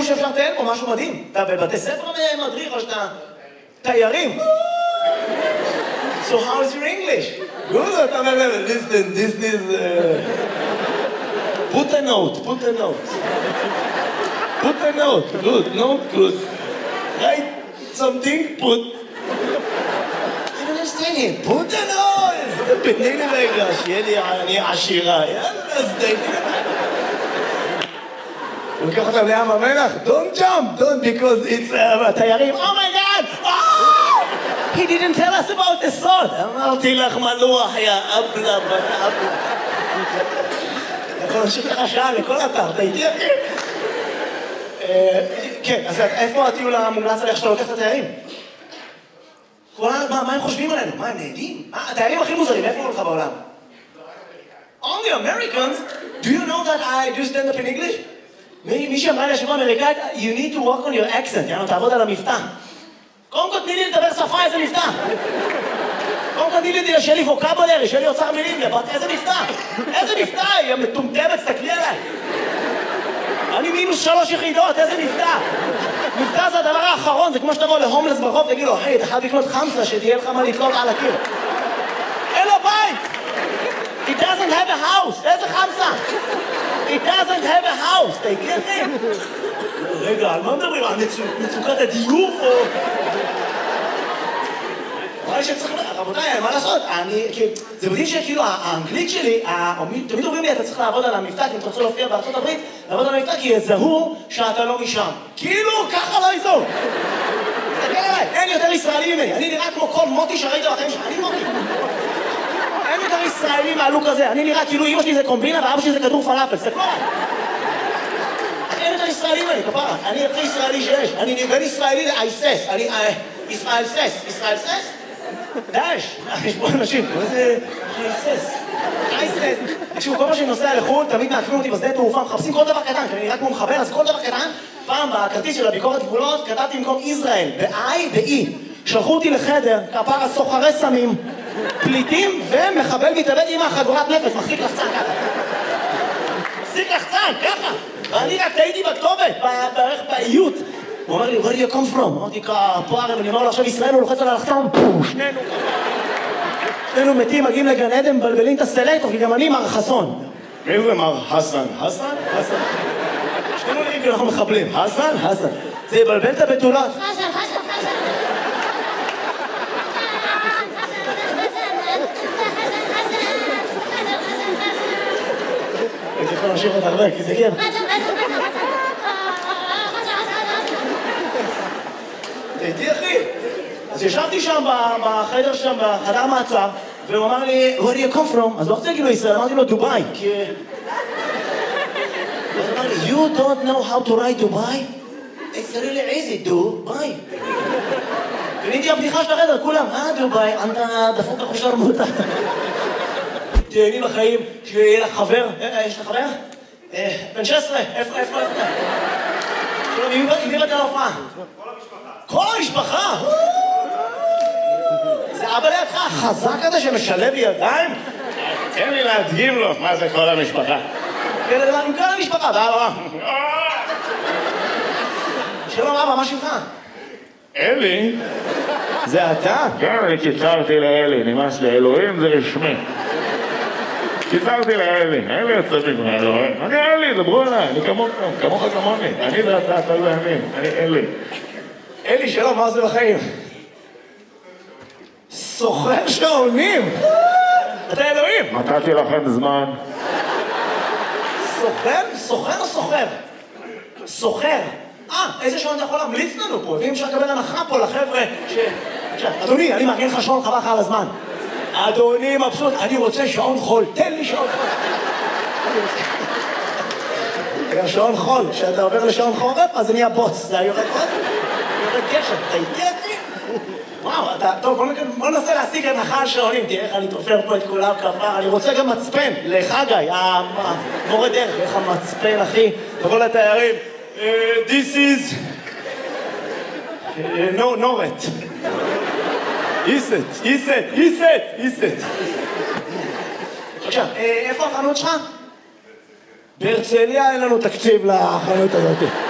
שאפשר לטייל פה משהו מדהים. אתה בבתי ספר מדריך או שאתה תיירים. So how is your English? Good, אתה אומר, listen, this is... Put a note. Put a note, good. Write something, put... I don't understand him. Put a note! תתני לי רגע, שיהיה לי אני עשירה. יאללה, אז תתני לי. הוא לוקח אותם לים המלח, don't jump, because it's תיירים. Oh my God! He didn't tell us about the salt. אמרתי לך מלוח, יא אבלה, בת אבלה. יכול להמשיך לך שעה לכל אתר, אתה איתי אחי? כן, אז איפה הטיול המומלץ עליך שאתה לוקח את התיירים? מה הם חושבים עלינו? מה, הם נהדים? התיירים הכי מוזרים, איפה הוא לך בעולם? Only Americans? Do you know that I do stand up in English? מי שאמרה לי השבוע אמריקאית, you need to work on your accent, יאנו, תעבוד על המבטא. קודם כל תני לי לדבר שפה, איזה מבטא. קודם כל תני לי שיהיה לי ווקאבולרי, שיהיה לי אוצר מילים, איזה מבטא. איזה מבטא, היא מטומטמת, תסתכלי עליי. אני -3 יחידות, איזה מבטא. מבטא זה הדבר האחרון, זה כמו שתבוא להומלס ברחוב, תגיד לו, היי, אתה חייב לקנות חמסה, שתהיה לך מה לתלות על הקיר. אין לו בית! He doesn't have a house, איזה חמסה? He doesn't have a house, תגידי אחי. רגע, על מה מדברים? על מצוקת הדיור או... רבותיי, מה לעשות? זה מדהים שכאילו האנגלית שלי, תמיד אומרים לי, אתה צריך לעבוד על המבטא, כי אם אתה רוצה להופיע בארצות הברית, לעבוד על המבטא, כי יזהו שאתה לא משם. כאילו, ככה לא יזהו. תסתכל עליי, אין יותר ישראלי ממני. אני נראה כמו כל מוטי שראית בחיים שלך, אני מוטי. אין יותר ישראלי מהלוק הזה. אני נראה כאילו אמא שלי זה קומבינה ואבא שלי זה כדור פלאפל. תסתכלו עליי. אין יותר ישראלי ממני, כפרה. אני הכי ישראלי שיש. אני בין ישראלי לאייסס. אני ישראל סס. ישראל סס? דאש, יש פה אנשים, מה זה אייסס? תקשיבו, כל מה שאני נוסע לחו"ל, תמיד מעקבים אותי בשדה תעופה, מחפשים כל דבר קטן, כי אני רק כמו מחבר, אז כל דבר קטן, פעם בכרטיס של הביקורת גבולות, כתבתי במקום ישראל, ב-I ב-E. שלחו אותי לחדר, כפרה סוחרי סמים, פליטים ומחבל מתאבד עם החגורת נפש, מחזיק לחצן ככה. מחזיק לחצן, ככה. ואני רק טעיתי בכתובת, בערך באיות. הוא אומר לי, where do you come from? אמרתי, פה הרי, אני אומר לו, עכשיו ישראל הוא לוחץ על הלחתום, שנינו מתים, מגיעים לגן עדן, מבלבלים את הסלקטור, כי גם אני מר חסון. מי זה מר חסן? חסן? חסן. שנינו נראים כי אנחנו מחבלים. חסן? חסן. זה יבלבל את הבתולות. חסן, חסן, חסן. הייתי יכול להמשיך עוד הרבה, כי זה כן. תהייתי אחי. אז ישבתי שם בחדר שם, בחדר מעצר, והוא אמר לי, where do you come from? אז לא רוצה להגיד לו ישראל, אמרתי לו דובאי, כי... אז הוא אמר לי, you don't know how to write דובאי? It's really easy, דובאי. קניתי הבדיחה של החדר, כולם, דובאי, אתה דפוק לך שרמוטה. תהייני בחיים, שיהיה לך חבר, יש לך חבר? בן 16, איפה? עם מי באת להופעה? כל המשפחה! זה אבא לידך החזק הזה שמשלב ידיים? תן לי להדגים לו מה זה כל המשפחה. עם כל המשפחה, ואבא. שלום אבא, מה שלך? אלי? זה אתה? כן, אני קיצרתי לאלי, נמאס לאלוהים זה רשמי. קיצרתי לאלי, אלי יוצא מגמר, אלוהים. אני אלי, דברו עליי, אני כמוך כמוני. אני ואתה, אתה ואני, אני אלי. אלי, שלום, מה זה בחיים? סוחר שעונים! אתה אלוהים! נתתי לכם זמן. סוחר? סוחר או סוחר? סוחר. איזה שעון אתה יכול להמליץ לנו פה? ואם אפשר לקבל הנחה פה לחבר'ה ש... אדוני, אני מארגן לך שעון חבל לך על הזמן. אדוני מבסוט, אני רוצה שעון חול. תן לי שעון חול. שעון חול, כשאתה עובר לשעון חורף, אז זה נהיה בוץ. זה היורד עוד? יורד גשם. אתה איתי אחי? וואו, אתה... טוב, בוא ננסה להשיג הנחה על שעונים. תראה איך אני תופר פה את כולם כפר. אני רוצה גם מצפן לחגי, המורה דרך. איך המצפן, אחי? תבוא לתיירים. This is... נורת. איסט. עכשיו, איפה החנות שלך? בהרצליה אין לנו תקציב לחנות הזאת.